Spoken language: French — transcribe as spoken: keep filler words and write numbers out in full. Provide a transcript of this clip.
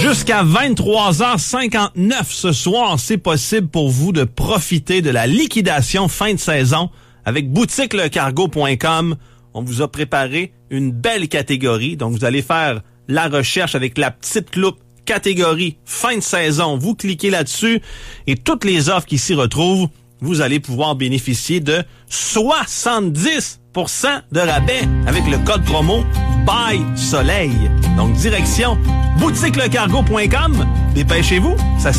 Jusqu'à vingt-trois heures cinquante-neuf ce soir, c'est possible pour vous de profiter de la liquidation fin de saison avec boutique le cargo point com. On vous a préparé une belle catégorie, donc vous allez faire la recherche avec la petite loupe catégorie fin de saison. Vous cliquez là-dessus et toutes les offres qui s'y retrouvent, vous allez pouvoir bénéficier de soixante-dix pour cent de rabais avec le code promo Buy Soleil. Donc direction boutique le cargo point com. Dépêchez-vous, ça